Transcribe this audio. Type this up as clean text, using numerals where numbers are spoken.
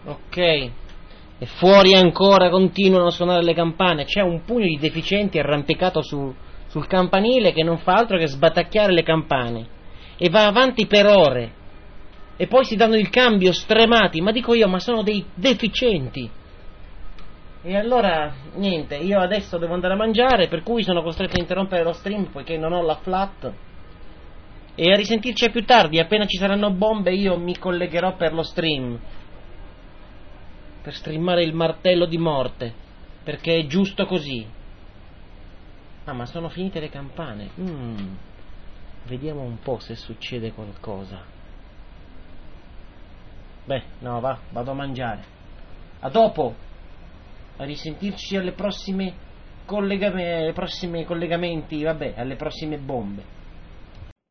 Ok. E fuori ancora continuano a suonare le campane. C'è un pugno di deficienti arrampicato sul campanile che non fa altro che sbatacchiare le campane. E va avanti per ore. E poi si danno il cambio stremati. Ma dico io, ma sono dei deficienti. E allora, niente, io adesso devo andare a mangiare, per cui sono costretto a interrompere lo stream poiché non ho la flat. E a risentirci più tardi, appena ci saranno bombe io mi collegherò per lo stream. Per streamare il martello di morte. Perché è giusto così. Ah, ma sono finite le campane. Vediamo un po' se succede qualcosa. Beh, no, vado a mangiare. A dopo! A risentirci alle prossime collegamenti, vabbè, alle prossime bombe.